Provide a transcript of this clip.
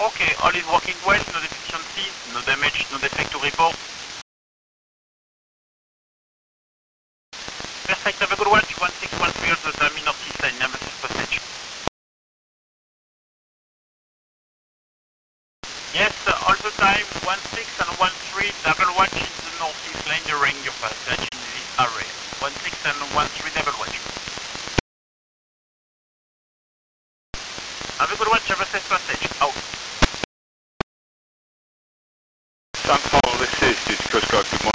Okay, all is working well, no deficiency, no damage, no defect to report. Perfect, have a good watch. 1613 at the terminal northeast line, Nemesis passage. Yes, all the time, 16 and 13, double watch in the northeast line during your passage in this area. 16 and 13, double watch. Have a good watch, have a safe passage. Out. Sunfall, this is Coast Guard, good morning.